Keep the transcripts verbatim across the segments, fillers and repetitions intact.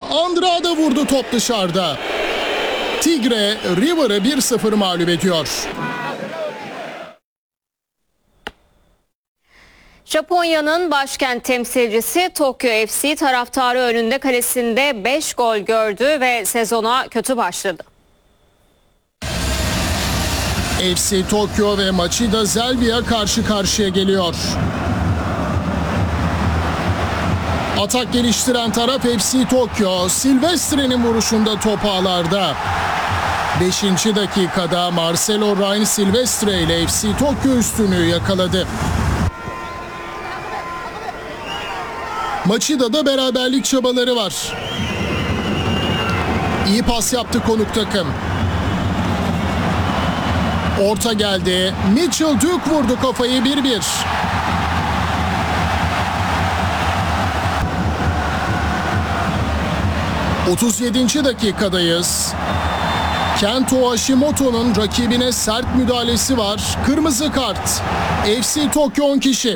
Andrade vurdu, top dışarıda. Tigre River'ı bir sıfır mağlup ediyor. Japonya'nın başkent temsilcisi Tokyo F C taraftarı önünde kalesinde beş gol gördü ve sezona kötü başladı. F C Tokyo ve Machida Zelvia karşı karşıya geliyor. Atak geliştiren taraf F C Tokyo. Silvestre'nin vuruşunda top ağlarda. beşinci dakikada Marcelo Ryan Silvestre ile F C Tokyo üstünlüğü yakaladı. Machida'da beraberlik çabaları var. İyi pas yaptı konuk takım. Orta geldi. Mitchell Duke vurdu kafayı, bir bir. otuz yedinci dakikadayız. Kento Hashimoto'nun rakibine sert müdahalesi var. Kırmızı kart. F C Tokyo on kişi.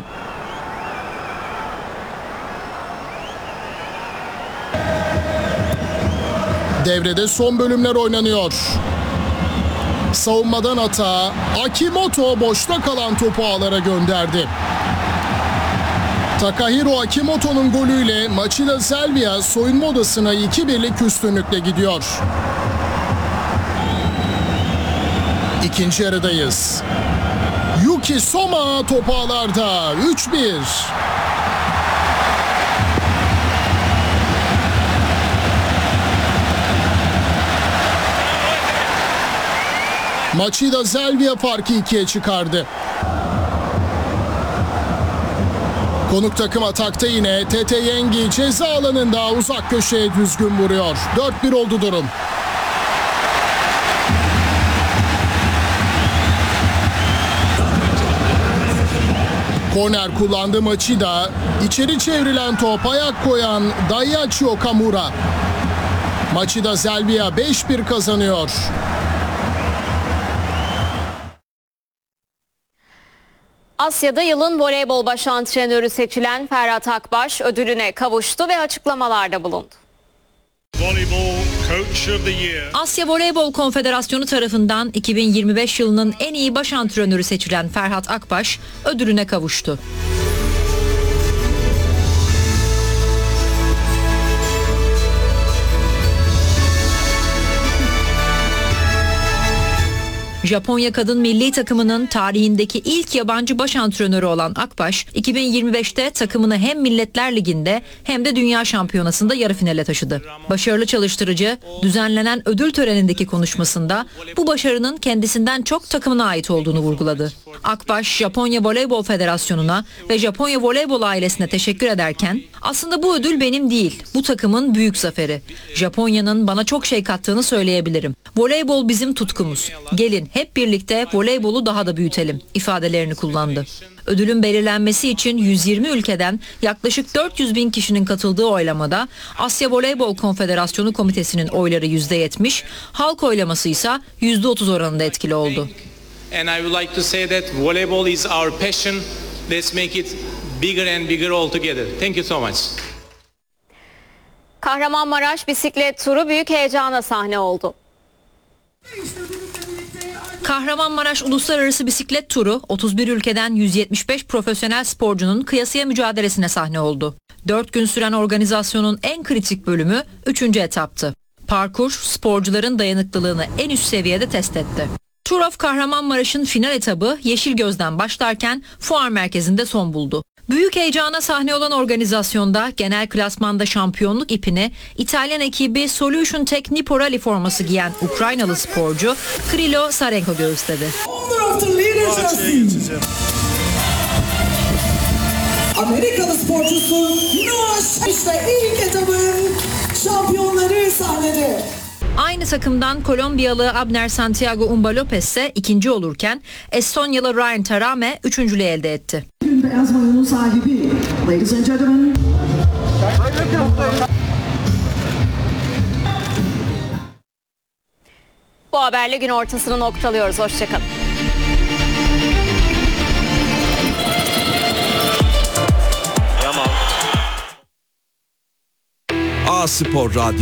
Devrede son bölümler oynanıyor. Savunmadan hata. Akimoto boşta kalan topu ağlara gönderdi. Takahiro Akimoto'nun golüyle Machida Zelvia soyunma odasına iki birlik üstünlükle gidiyor. İkinci yarıdayız. Yuki Soma topu ağlarda. üç bir. Machida Zelvia farkı ikiye çıkardı. Konuk takım atakta yine. Tete Yengi ceza alanında uzak köşeye düzgün vuruyor. dört bir oldu durum. Korner kullandı Machida. İçeri çevrilen top, ayak koyan Daiichi Okamura. Machida Zelvia beş bir kazanıyor. Asya'da yılın voleybol baş antrenörü seçilen Ferhat Akbaş ödülüne kavuştu ve açıklamalarda bulundu. Asya Voleybol Konfederasyonu tarafından iki bin yirmi beş yılının en iyi baş antrenörü seçilen Ferhat Akbaş ödülüne kavuştu. Japonya kadın milli takımının tarihindeki ilk yabancı baş antrenörü olan Akbaş, iki bin yirmi beşte takımını hem Milletler Ligi'nde hem de Dünya Şampiyonası'nda yarı finale taşıdı. Başarılı çalıştırıcı, düzenlenen ödül törenindeki konuşmasında bu başarının kendisinden çok takımına ait olduğunu vurguladı. Akbaş, Japonya Voleybol Federasyonu'na ve Japonya Voleybol ailesine teşekkür ederken, aslında bu ödül benim değil, bu takımın büyük zaferi. Japonya'nın bana çok şey kattığını söyleyebilirim. Voleybol bizim tutkumuz. Gelin hep birlikte voleybolu daha da büyütelim ifadelerini kullandı. Ödülün belirlenmesi için yüz yirmi ülkeden yaklaşık dört yüz bin kişinin katıldığı oylamada Asya Voleybol Konfederasyonu Komitesi'nin oyları yüzde yetmiş, halk oylaması ise yüzde otuz oranında etkili oldu. And I would like to say that volleyball is our passion. Let's make it bigger and bigger all together. Thank you so much. Kahramanmaraş bisiklet turu büyük heyecana sahne oldu. Kahramanmaraş Uluslararası Bisiklet Turu otuz bir ülkeden yüz yetmiş beş profesyonel sporcunun kıyasıya mücadelesine sahne oldu. dört gün süren organizasyonun en kritik bölümü üçüncü etaptı. Parkur sporcuların dayanıklılığını en üst seviyede test etti. Tour of Kahramanmaraş'ın final etabı Yeşilgöz'den başlarken fuar merkezinde son buldu. Büyük heyecana sahne olan organizasyonda genel klasmanda şampiyonluk ipini İtalyan ekibi Solution Tech Nippo Rally forması giyen Ukraynalı sporcu Krilo Sarenko göğüsledi. Amerikalı sporcusu Noah işte ilk etabın şampiyonları sahnede. Aynı takımdan Kolombiyalı Abner Santiago Umba Lopez ise ikinci olurken Estonyalı Ryan Tarame üçüncülüğü elde etti. Beyaz mayonun sahibi, ladies and gentlemen. Bu haberle gün ortasını noktalıyoruz. Hoşçakalın. A Spor Radyo